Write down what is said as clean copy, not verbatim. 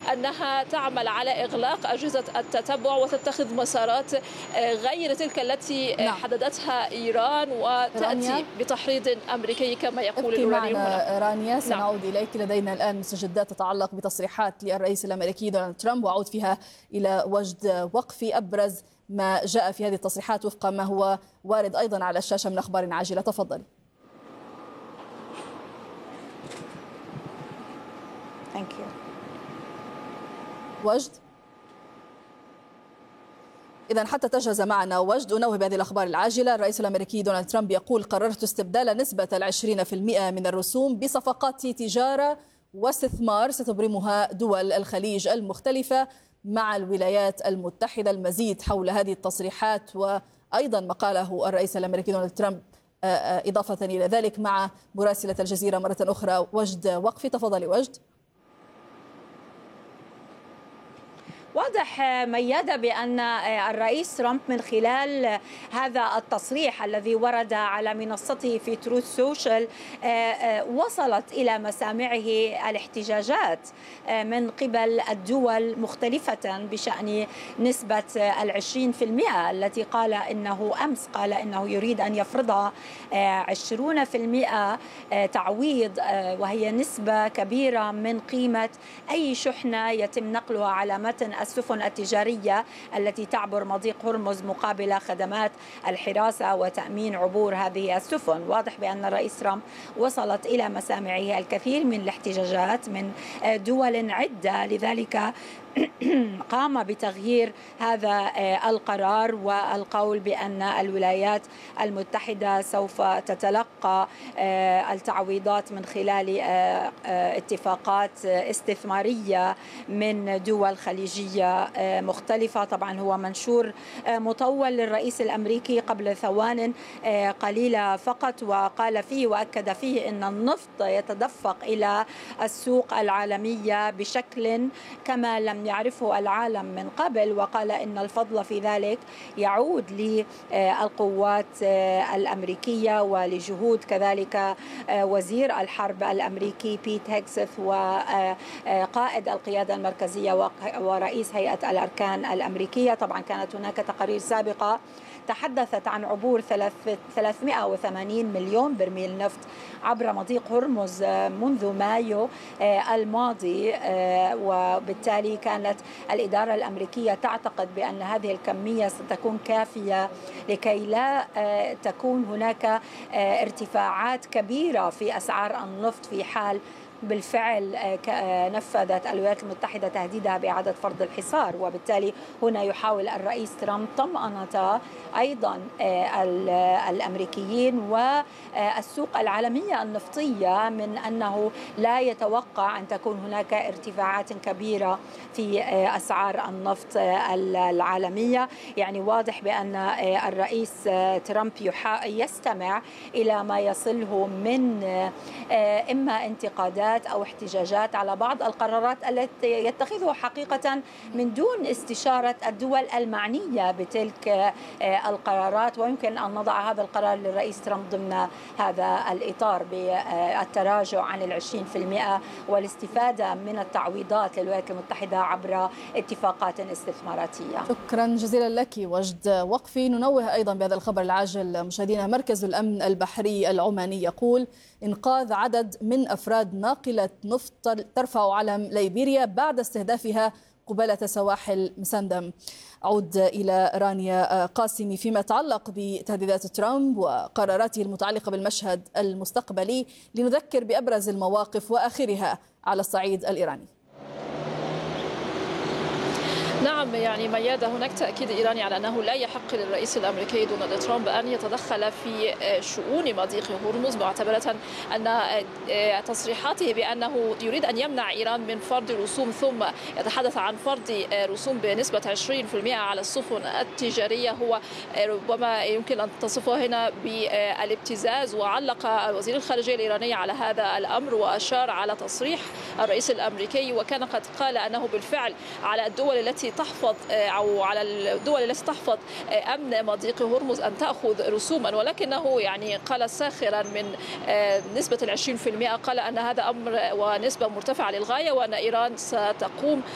أنها تعمل على إغلاق أجهزة التتبع وتتخذ مسارات غير تلك التي حددتها إيران وتأتي بتحريض أمريكي كما يقول الإيرانيون هنا. رانيا سنعود إليك. لدينا الآن مستجدات تتعلق بتصريحات للرئيس الأمريكي دونالد ترامب وأعود فيها إلى وجد وقفي. أبرز ما جاء في هذه التصريحات وفق ما هو وارد أيضا على الشاشة من أخبار عاجلة، تفضل. وجد، إذا حتى تجهز معنا وجد أنوه بهذه الأخبار العاجلة. الرئيس الأمريكي دونالد ترامب يقول: قررت استبدال نسبة 20% من الرسوم بصفقات تجارة واستثمار ستبرمها دول الخليج المختلفة مع الولايات المتحدة. المزيد حول هذه التصريحات وأيضا ما قاله الرئيس الأمريكي دونالد ترامب إضافة إلى ذلك مع مراسلة الجزيرة مرة أخرى وجد وقفي. تفضلي وجد. واضح ميادة بأن الرئيس ترامب من خلال هذا التصريح الذي ورد على منصته في تروث سوشيال وصلت إلى مسامعه الاحتجاجات من قبل الدول مختلفة بشأن نسبة 20% التي قال إنه يريد أن يفرضها 20% تعويض، وهي نسبة كبيرة من قيمة أي شحنة يتم نقلها على متن السفن التجارية التي تعبر مضيق هرمز مقابل خدمات الحراسة وتأمين عبور هذه السفن. واضح بأن الرئيس ترامب وصلت إلى مسامعه الكثير من الاحتجاجات من دول عدة، لذلك قام بتغيير هذا القرار والقول بأن الولايات المتحدة سوف تتلقى التعويضات من خلال اتفاقات استثمارية من دول خليجية مختلفة. طبعا هو منشور مطول للرئيس الأمريكي قبل ثوان قليلة فقط، وقال فيه وأكد فيه أن النفط يتدفق إلى السوق العالمية بشكل كما لم يعرفه العالم من قبل، وقال إن الفضل في ذلك يعود للقوات الأمريكية ولجهود كذلك وزير الحرب الأمريكي بيت هيكسث وقائد القيادة المركزية ورئيس هيئة الأركان الأمريكية. طبعا كانت هناك تقارير سابقة تحدثت عن عبور 380 مليون برميل نفط عبر مضيق هرمز منذ مايو الماضي، وبالتالي كانت الإدارة الأمريكية تعتقد بأن هذه الكمية ستكون كافية لكي لا تكون هناك ارتفاعات كبيرة في أسعار النفط في حال بالفعل نفذت الولايات المتحدة تهديدها بإعادة فرض الحصار. وبالتالي هنا يحاول الرئيس ترامب طمأنة أيضا الأمريكيين والسوق العالمية النفطية من أنه لا يتوقع أن تكون هناك ارتفاعات كبيرة في أسعار النفط العالمية. يعني واضح بأن الرئيس ترامب يستمع إلى ما يصله من إما انتقادات أو احتجاجات على بعض القرارات التي يتخذها حقيقة من دون استشارة الدول المعنية بتلك القرارات، ويمكن أن نضع هذا القرار للرئيس ترامب ضمن هذا الإطار بالتراجع عن 20% والاستفادة من التعويضات للولايات المتحدة عبر اتفاقات استثماراتية. شكرا جزيلا لك وجد وقفي. ننوه أيضا بهذا الخبر العاجل مشاهدينا. مركز الأمن البحري العماني يقول إنقاذ عدد من أفراد ناقلة نفط ترفع علم ليبيريا بعد استهدافها قبالة سواحل مسندم. أعود إلى رانيا قاسمي فيما يتعلق بتهديدات ترامب وقراراته المتعلقة بالمشهد المستقبلي، لنذكر بأبرز المواقف وآخرها على الصعيد الإيراني. نعم، يعني ميادة، هناك تأكيد إيراني على أنه لا يحق للرئيس الأمريكي دونالد ترامب أن يتدخل في شؤون مضيق هرمز، معتبرة أن تصريحاته بأنه يريد أن يمنع إيران من فرض رسوم، ثم يتحدث عن فرض رسوم بنسبة 20% على السفن التجارية، هو ربما يمكن أن تصفه هنا بالابتزاز. وعلق وزير الخارجية الإيراني على هذا الأمر وأشار على تصريح الرئيس الأمريكي، وكان قد قال أنه بالفعل على الدول التي تحفظ أمن مضيق هرمز أن تأخذ رسوما، ولكنه يعني قال ساخرا من نسبة 20%، قال أن هذا أمر ونسبة مرتفعة للغاية، وأن إيران ستقوم